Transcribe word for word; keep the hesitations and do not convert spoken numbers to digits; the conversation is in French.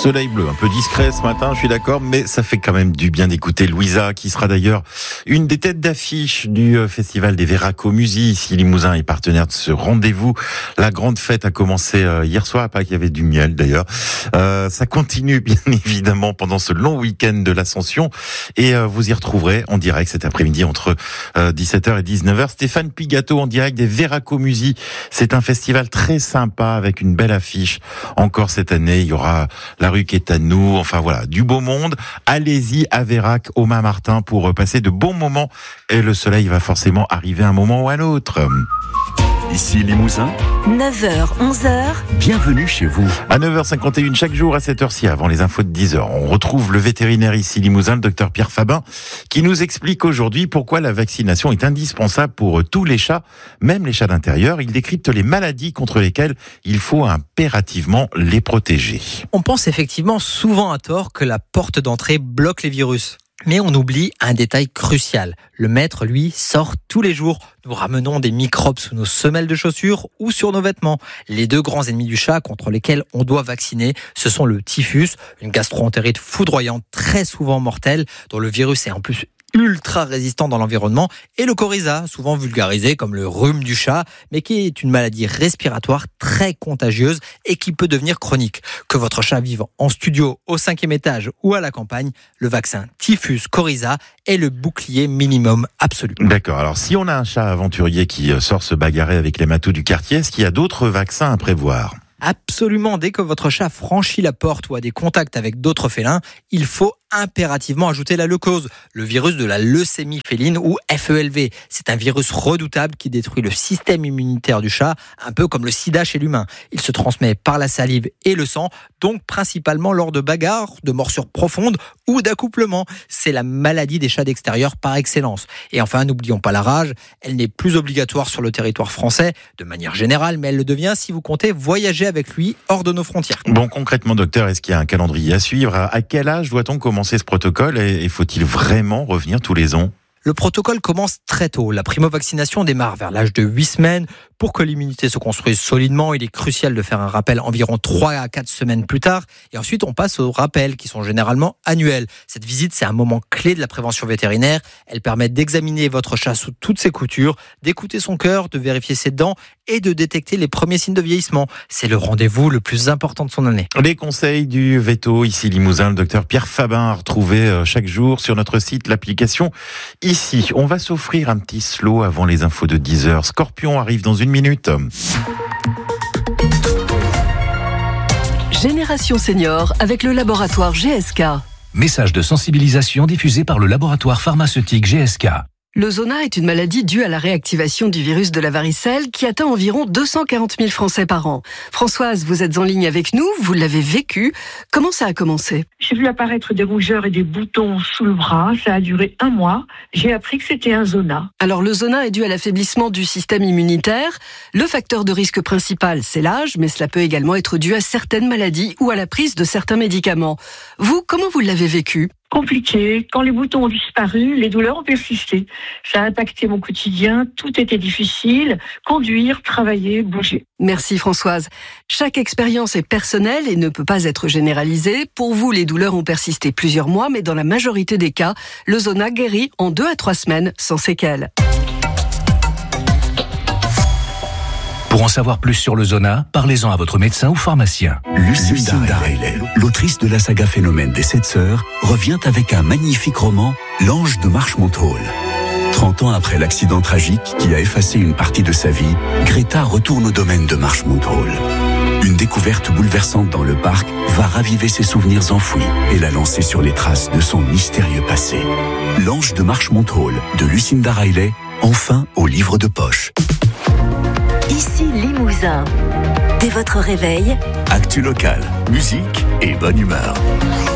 Soleil bleu, un peu discret ce matin, je suis d'accord, mais ça fait quand même du bien d'écouter Louisa, qui sera d'ailleurs une des têtes d'affiche du Festival des Veracomusi. Ici, Limousin est partenaire de ce rendez-vous. La grande fête a commencé hier soir, pas qu'il y avait du miel d'ailleurs. Euh, ça continue bien évidemment pendant ce long week-end de l'Ascension, et euh, vous y retrouverez en direct cet après-midi entre euh, dix-sept heures et dix-neuf heures. Stéphane Pigato en direct des Veracomusi. C'est un festival très sympa avec une belle affiche. Encore cette année, il y aura La rue qui est à nous, enfin voilà, du beau monde. Allez-y à Vérac, au Mât-Martin, pour passer de bons moments. Et le soleil va forcément arriver un moment ou à un autre. Ici Limousin, neuf heures, onze heures. Bienvenue chez vous. À neuf heures cinquante et une chaque jour à cette heure-ci, avant les infos de dix heures, on retrouve le vétérinaire ici Limousin, le docteur Pierre Fabin, qui nous explique aujourd'hui pourquoi la vaccination est indispensable pour tous les chats, même les chats d'intérieur. Il décrypte les maladies contre lesquelles il faut impérativement les protéger. On pense effectivement souvent à tort que la porte d'entrée bloque les virus. Mais on oublie un détail crucial. Le maître, lui, sort tous les jours. Nous ramenons des microbes sous nos semelles de chaussures ou sur nos vêtements. Les deux grands ennemis du chat contre lesquels on doit vacciner, ce sont le typhus, une gastro-entérite foudroyante très souvent mortelle, dont le virus est en plus ultra résistant dans l'environnement, et le coryza, souvent vulgarisé comme le rhume du chat, mais qui est une maladie respiratoire très contagieuse et qui peut devenir chronique. Que votre chat vive en studio, au cinquième étage ou à la campagne, le vaccin typhus coryza est le bouclier minimum absolu. D'accord, alors si on a un chat aventurier qui sort se bagarrer avec les matous du quartier, est-ce qu'il y a d'autres vaccins à prévoir ? Absolument, dès que votre chat franchit la porte ou a des contacts avec d'autres félins, il faut impérativement ajouter la leucose, le virus de la leucémie féline ou F E L V. C'est un virus redoutable qui détruit le système immunitaire du chat, un peu comme le sida chez l'humain. Il se transmet par la salive et le sang, donc principalement lors de bagarres, de morsures profondes ou d'accouplements. C'est la maladie des chats d'extérieur par excellence. Et enfin, n'oublions pas la rage, elle n'est plus obligatoire sur le territoire français, de manière générale, mais elle le devient si vous comptez voyager avec lui hors de nos frontières. Bon, concrètement, docteur, est-ce qu'il y a un calendrier à suivre ? À quel âge doit-on commencer ce protocole et faut-il vraiment revenir tous les ans ? Le protocole commence très tôt. La primo-vaccination démarre vers l'âge de huit semaines. Pour que l'immunité se construise solidement, il est crucial de faire un rappel environ trois à quatre semaines plus tard. Et ensuite, on passe aux rappels qui sont généralement annuels. Cette visite, c'est un moment clé de la prévention vétérinaire. Elle permet d'examiner votre chat sous toutes ses coutures, d'écouter son cœur, de vérifier ses dents et de détecter les premiers signes de vieillissement. C'est le rendez-vous le plus important de son année. Les conseils du Veto, ici Limousin, le docteur Pierre Fabin, à retrouver chaque jour sur notre site, l'application Ici. On va s'offrir un petit slow avant les infos de dix heures. Scorpion arrive dans une minute. Génération Senior avec le laboratoire G S K. Message de sensibilisation diffusé par le laboratoire pharmaceutique G S K. Le zona est une maladie due à la réactivation du virus de la varicelle qui atteint environ deux cent quarante mille Français par an. Françoise, vous êtes en ligne avec nous, vous l'avez vécu. Comment ça a commencé ? J'ai vu apparaître des rougeurs et des boutons sous le bras. Ça a duré un mois. J'ai appris que c'était un zona. Alors le zona est dû à l'affaiblissement du système immunitaire. Le facteur de risque principal, c'est l'âge, mais cela peut également être dû à certaines maladies ou à la prise de certains médicaments. Vous, comment vous l'avez vécu ? Compliqué. Quand les boutons ont disparu, les douleurs ont persisté. Ça a impacté mon quotidien. Tout était difficile. Conduire, travailler, bouger. Merci Françoise. Chaque expérience est personnelle et ne peut pas être généralisée. Pour vous, les douleurs ont persisté plusieurs mois, mais dans la majorité des cas, le zona guérit en deux à trois semaines sans séquelles. Pour en savoir plus sur le zona, parlez-en à votre médecin ou pharmacien. Lucinda Riley, l'autrice de la saga Phénomène des Sept Sœurs, revient avec un magnifique roman, L'Ange de Marchmont Hall. trente ans après l'accident tragique qui a effacé une partie de sa vie, Greta retourne au domaine de Marchmont Hall. Une découverte bouleversante dans le parc va raviver ses souvenirs enfouis et la lancer sur les traces de son mystérieux passé. L'Ange de Marchmont Hall de Lucinda Riley, enfin au livre de poche. Ici Limousin. Dès votre réveil, Actu local, musique et bonne humeur.